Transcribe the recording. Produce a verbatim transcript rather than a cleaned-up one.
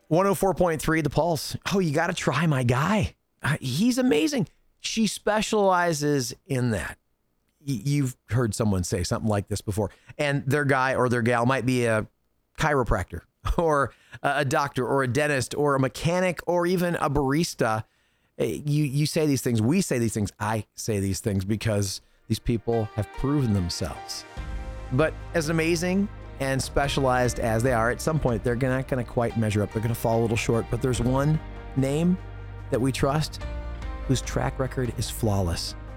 one oh four point three The Pulse. Oh, you got to try my guy. Uh, he's amazing. She specializes in that. Y- you've heard someone say something like this before, and their guy or their gal might be a chiropractor or a doctor or a dentist or a mechanic or even a barista. You you say these things. We say these things. I say these things because these people have proven themselves. But as amazing and specialized as they are, at some point, they're not going to quite measure up. They're going to fall a little short. But there's one name that we trust whose track record is flawless.